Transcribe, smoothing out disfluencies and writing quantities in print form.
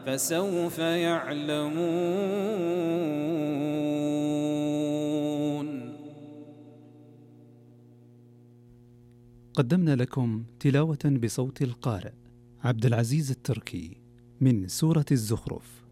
فسوف يعلمون. قدمنا لكم تلاوة بصوت القارئ عبد العزيز التركي من سورة الزخرف.